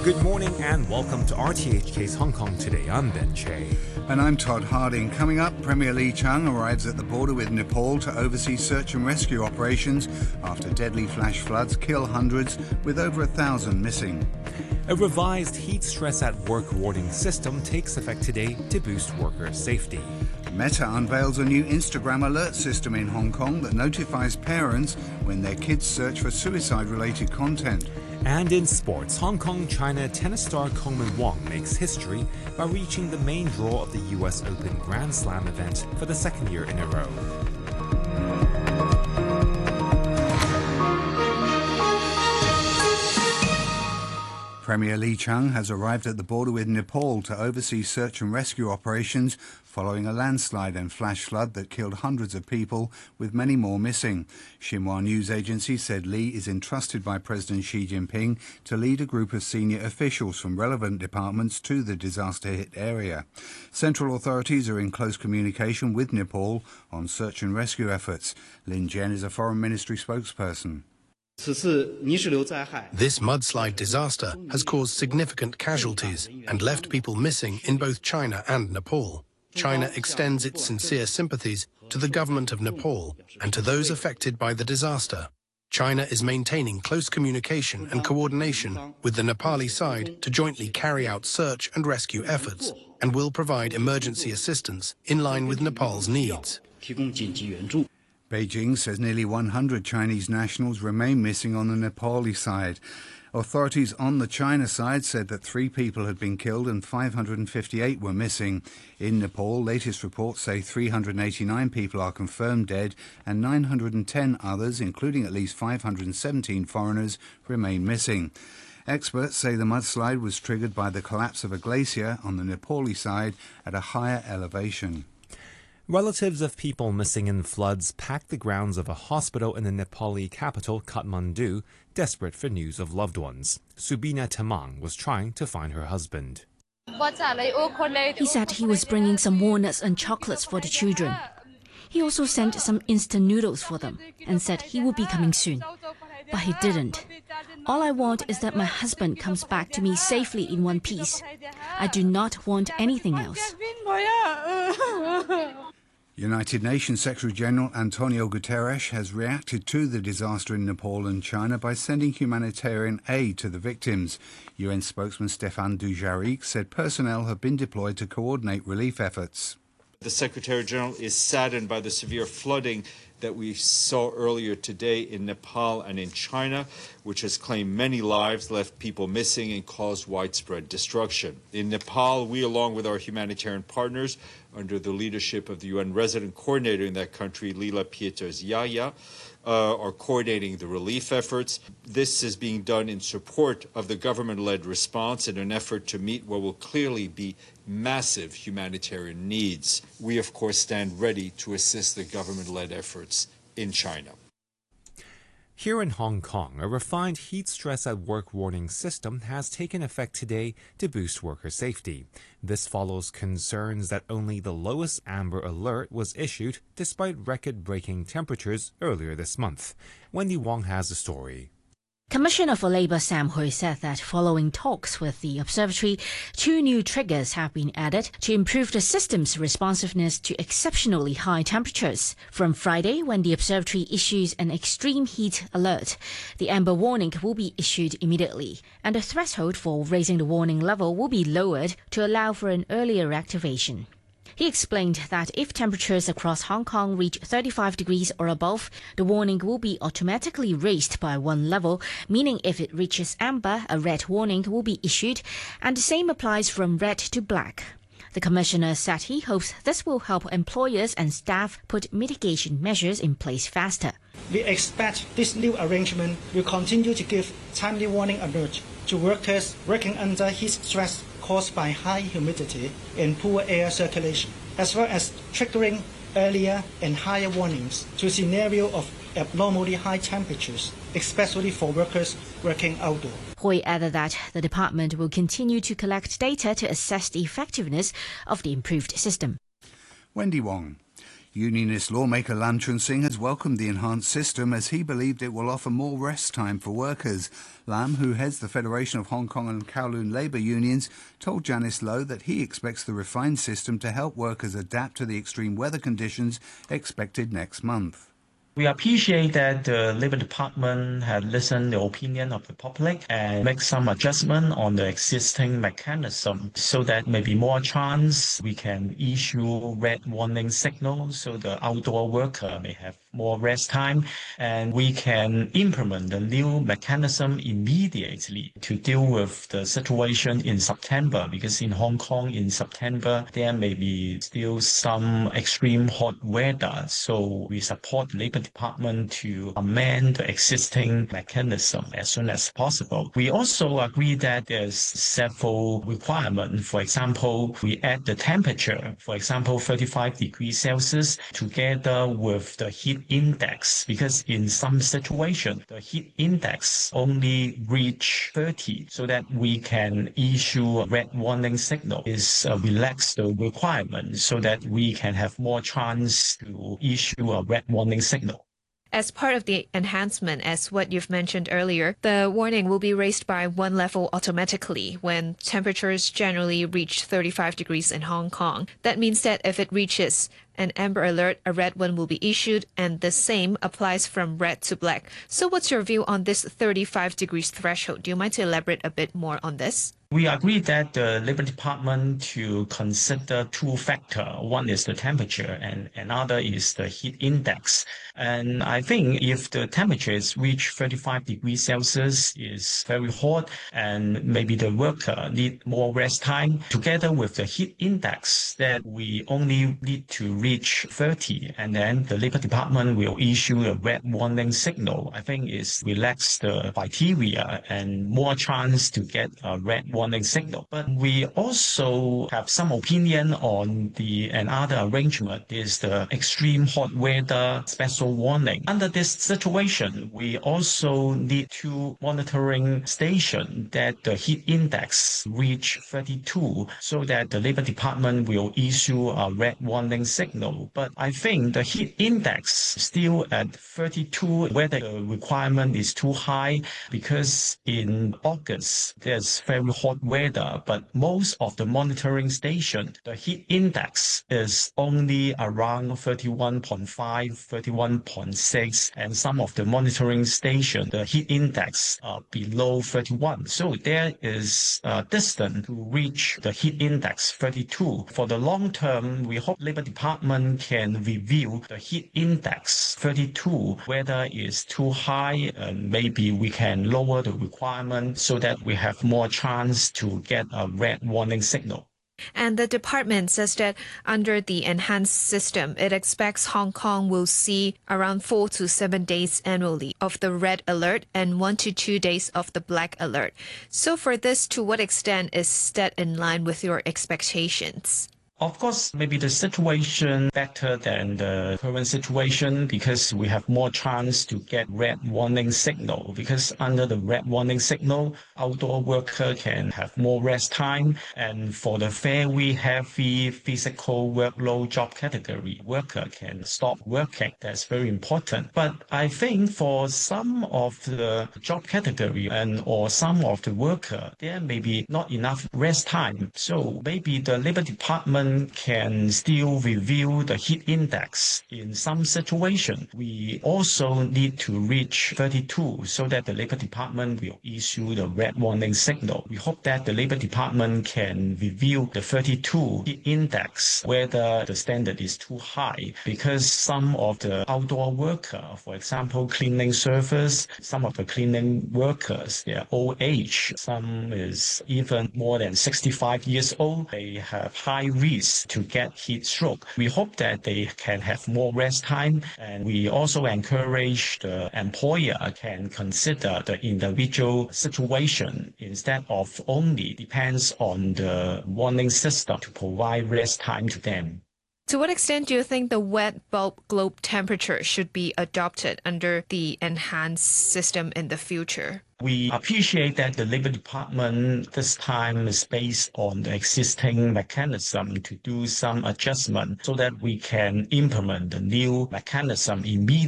Good morning and welcome to RTHK's Hong Kong Today. I'm Ben Che. And I'm Todd Harding. Coming up, Premier Li Qiang arrives at the border with Nepal to oversee search and rescue operations after deadly flash floods kill hundreds, with over 1,000 missing. A revised heat stress at work warning system takes effect today to boost worker safety. Meta unveils a new Instagram alert system in Hong Kong that notifies parents when their kids search for suicide-related content. And in sports, Hong Kong-China tennis star Kongmin Wong makes history by reaching the main draw of the US Open Grand Slam event for the second year in a row. Premier Li Qiang has arrived at the border with Nepal to oversee search and rescue operations following a landslide and flash flood that killed hundreds of people, with many more missing. Xinhua News Agency said Li is entrusted by President Xi Jinping to lead a group of senior officials from relevant departments to the disaster-hit area. Central authorities are in close communication with Nepal on search and rescue efforts. Lin Jian is a Foreign Ministry spokesperson. This mudslide disaster has caused significant casualties and left people missing in both China and Nepal. China extends its sincere sympathies to the government of Nepal and to those affected by the disaster. China is maintaining close communication and coordination with the Nepali side to jointly carry out search and rescue efforts and will provide emergency assistance in line with Nepal's needs. Beijing says nearly 100 Chinese nationals remain missing on the Nepali side. Authorities on the China side said that 3 people had been killed and 558 were missing. In Nepal, latest reports say 389 people are confirmed dead and 910 others, including at least 517 foreigners, remain missing. Experts say the mudslide was triggered by the collapse of a glacier on the Nepali side at a higher elevation. Relatives of people missing in floods packed the grounds of a hospital in the Nepali capital, Kathmandu, desperate for news of loved ones. Subina Tamang was trying to find her husband. He said he was bringing some walnuts and chocolates for the children. He also sent some instant noodles for them and said he would be coming soon. But he didn't. All I want is that my husband comes back to me safely in one piece. I do not want anything else. United Nations Secretary-General Antonio Guterres has reacted to the disaster in Nepal and China by sending humanitarian aid to the victims. UN spokesman Stéphane Dujarric said personnel have been deployed to coordinate relief efforts. The Secretary-General is saddened by the severe flooding that we saw earlier today in Nepal and in China, which has claimed many lives, left people missing, and caused widespread destruction. In Nepal, we, along with our humanitarian partners, under the leadership of the UN resident coordinator in that country, Lila Pieters Yaya, are coordinating the relief efforts. This is being done in support of the government-led response in an effort to meet what will clearly be massive humanitarian needs. We, of course, stand ready to assist the government-led efforts in China. Here in Hong Kong, a refined heat stress at work warning system has taken effect today to boost worker safety. This follows concerns that only the lowest amber alert was issued despite record-breaking temperatures earlier this month. Wendy Wong has the story. Commissioner for Labour Sam Hui said that following talks with the observatory, 2 new triggers have been added to improve the system's responsiveness to exceptionally high temperatures. From Friday, when the observatory issues an extreme heat alert, the amber warning will be issued immediately, and the threshold for raising the warning level will be lowered to allow for an earlier activation. He explained that if temperatures across Hong Kong reach 35 degrees or above, the warning will be automatically raised by 1 level, meaning if it reaches amber, a red warning will be issued, and the same applies from red to black. The Commissioner said he hopes this will help employers and staff put mitigation measures in place faster. We expect this new arrangement will continue to give timely warning alert to workers working under heat stress caused by high humidity and poor air circulation, as well as triggering earlier and higher warnings to a scenario of abnormally high temperatures, especially for workers working outdoors. Hui added that the department will continue to collect data to assess the effectiveness of the improved system. Wendy Wong. Unionist lawmaker Lam Chun Sing has welcomed the enhanced system as he believed it will offer more rest time for workers. Lam, who heads the Federation of Hong Kong and Kowloon labour unions, told Janice Low that he expects the refined system to help workers adapt to the extreme weather conditions expected next month. We appreciate that the Labour Department had listened to the opinion of the public and make some adjustment on the existing mechanism so that maybe more chance we can issue red warning signals so the outdoor worker may have more rest time, and we can implement the new mechanism immediately to deal with the situation in September, because in Hong Kong in September there may be still some extreme hot weather. So we support the Labour Department to amend the existing mechanism as soon as possible. We also agree that there's several requirements. For example, we add the temperature, for example, 35 degrees Celsius together with the heat index, because in some situation the heat index only reach 30, so that we can issue a red warning signal is relax the requirement so that we can have more chance to issue a red warning signal. As part of the enhancement, as what you've mentioned earlier, the warning will be raised by one level automatically when temperatures generally reach 35 degrees in Hong Kong. That means that if it reaches an amber alert, a red one will be issued, and the same applies from red to black. So what's your view on this 35 degrees threshold? Do you mind to elaborate a bit more on this? We agree that the Labour Department to consider two factors. One is the temperature and another is the heat index. And I think if the temperature is reach 35 degrees Celsius is very hot and maybe the worker need more rest time, together with the heat index that we only need to reach 30, and then the Labour Department will issue a red warning signal. I think is relax the criteria and more chance to get a red warning signal. But we also have some opinion on another arrangement is the extreme hot weather special warning. Under this situation, we also need two monitoring stations that the heat index reach 32, so that the Labour Department will issue a red warning signal. But I think the heat index still at 32, whether the requirement is too high, because in August there's very hot weather, but most of the monitoring station, the heat index is only around 31.5, 31.6, and some of the monitoring station, the heat index are below 31. So there is a distance to reach the heat index 32. For the long term, we hope Labour Department can review the heat index 32, whether it's too high, and maybe we can lower the requirement so that we have more chance to get a red warning signal. And the department says that under the enhanced system, it expects Hong Kong will see around 4 to 7 days annually of the red alert and 1 to 2 days of the black alert. So for this, to what extent is that in line with your expectations? Of course, maybe the situation better than the current situation because we have more chance to get red warning signal, because under the red warning signal, outdoor worker can have more rest time, and for the very heavy physical workload job category, worker can stop working. That's very important. But I think for some of the job category or some of the worker, there may be not enough rest time. So maybe the Labour Department can still review the heat index. In some situation, we also need to reach 32 so that the Labour Department will issue the red warning signal. We hope that the Labour Department can review the 32 heat index, whether the standard is too high, because some of the outdoor worker, for example, cleaning service, some of the cleaning workers, they are old age. Some is even more than 65 years old. They have high risk to get heat stroke. We hope that they can have more rest time, and we also encourage the employer can consider the individual situation instead of only depends on the warning system to provide rest time to them. To what extent do you think the wet bulb globe temperature should be adopted under the enhanced system in the future? We appreciate that the Labor Department this time is based on the existing mechanism to do some adjustment so that we can implement the new mechanism immediately.